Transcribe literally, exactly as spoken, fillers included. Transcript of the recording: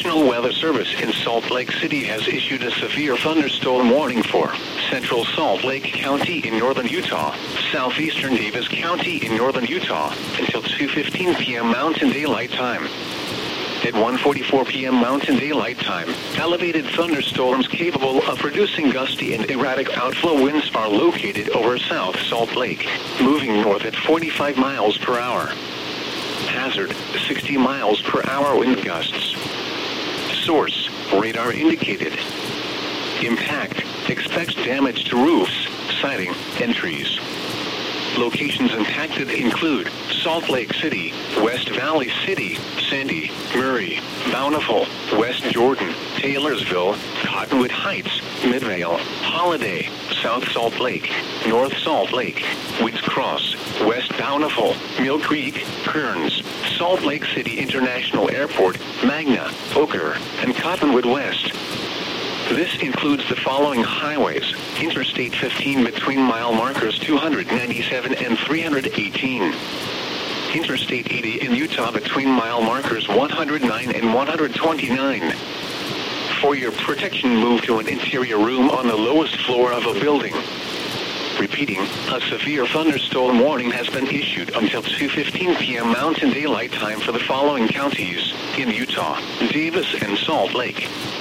National Weather Service in Salt Lake City has issued a severe thunderstorm warning for central Salt Lake County in northern Utah, southeastern Davis County in northern Utah, until two fifteen p.m. Mountain Daylight Time. At one forty-four p.m. Mountain Daylight Time, elevated thunderstorms capable of producing gusty and erratic outflow winds are located over South Salt Lake, moving north at forty-five miles per hour. Hazard, sixty miles per hour wind gusts. Source, radar indicated. Impact, expect damage to roofs, siding, and trees. Locations impacted include Salt Lake City, West Valley City, Sandy, Murray, Bountiful, West Jordan, Taylorsville, Cottonwood Heights, Midvale, Holiday, South Salt Lake, North Salt Lake, Woods Cross, West Bountiful, Mill Creek, Kearns, Salt Lake City International Airport, Magna, Oker, and Cottonwood West. This includes the following highways: Interstate fifteen between mile markers two ninety-seven and three eighteen. Interstate eighty in Utah between mile markers one oh nine and one twenty-nine. For your protection, move to an interior room on the lowest floor of a building. Repeating, a severe thunderstorm warning has been issued until two fifteen p.m. Mountain Daylight Time for the following counties in Utah: Davis and Salt Lake.